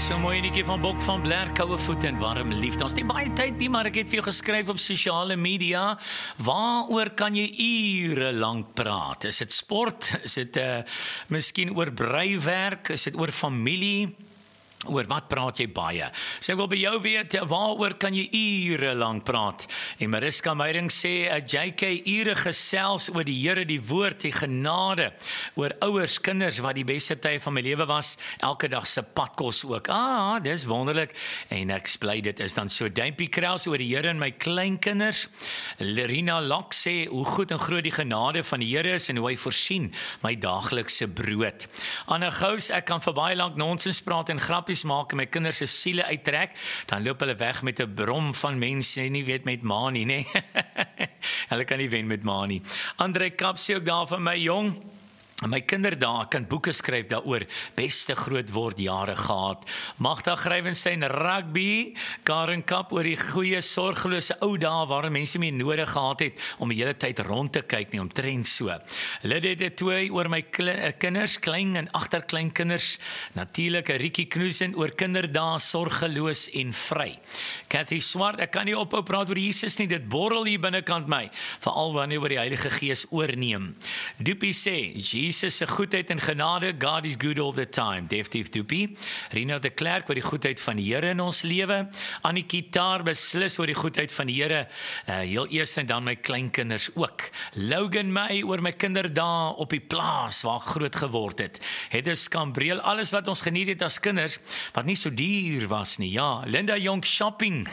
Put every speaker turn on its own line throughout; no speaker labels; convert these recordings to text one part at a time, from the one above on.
So mooi netjie van Bok van Blerk, koue voet en warm liefde. Ons het nie baie tyd nie, maar ek het vir jou geskryf op sosiale media. Waaroor kan jy ure lank praat? Is dit sport? Is dit miskien oor breiwerk? Is dit oor familie? Oor wat praat jy baie? So ek wil by jou weet, waaroor kan jy ure lang praat? En Mariska Meiring sê, JK ure gesels oor die Here, die woord, die genade, oor ouers, kinders, wat die beste tyd van my lewe was, elke dag se padkos ook. Dis wonderlik, en ek bly dit is dan so. Duimpie Kraus oor die Here en my kleinkinders. Lerina Lok sê, hoe goed en groot die genade van die Here is, en hoe hy voorsien my daaglikse brood. Anna Gous, ek kan vir baie lank nonsens praat en grappies maak en my kinders se siele uittrek, dan loop hulle weg met 'n brom van mense, nie weet met ma nie, nee. Hulle kan nie wen met ma nie. André Kap sê ook daar van my jong, my kinderdae kan boeke skryf daaroor, beste groot word jare gehad. Magda Grywenstein rugby, Karen Kap oor die goeie sorgelose ou dae waar mense nie nodig gehad het om die hele tyd rond te kyk nie, omtrent so. Lidde de Tooi oor my kinders, klein en agterkleinkinders, natuurlik Riekie Knoesen oor kinderdae sorgeloos en vry. Cathy Swart, ek kan nie ophou praat oor Jesus nie, dit borrel hier binnekant my, veral wanneer oor die Heilige Gees oorneem. Doopie sê, Jesus se goedheid en genade, God is good all the time, Deftief Doopie. Rina de Klerk oor die goedheid van die Here in ons lewe. Annie Taar beslis oor die goedheid van die Here, heel eers en dan my kleinkinders ook. Logan May oor my kinderdae op die plaas waar ek groot geword het. Het is Cambreel, alles wat ons geniet het as kinders, wat nie so duur was nie. Ja, Linda Jonk shopping.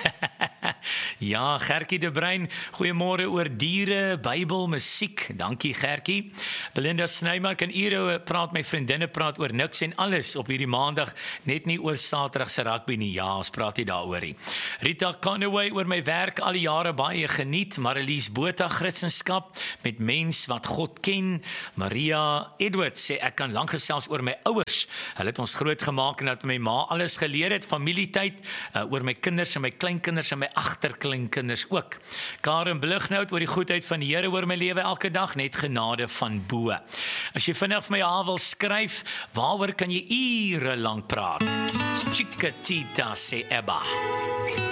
Ja, Gertjie de Bruin, goeiemôre oor diere, Bybel, musiek. Dankie Gertjie. Belinda Snyman, kan ure praat, my vriendinne praat oor niks en alles op hierdie maandag, net nie oor Saterdag se rugby nie. Ja, ons praat nie daaroor nie. Rita Conaway oor my werk al die jare baie geniet. Marlies Botha, Christenskap met mens wat God ken. Maria Edwards sê ek kan lank gesels oor my ouers. Hulle het ons groot gemaak en dat my ma alles geleer het, familietyd, oor my kinders en my kleinkinders en my agterkleinkinders ook. Karen Blighnout oor die goedheid van die Here oor my lewe elke dag, net genade van bo. As jy vinnig vir my wil skryf, waaroor kan jy ure lank praat? Chiquitita sê Ebba.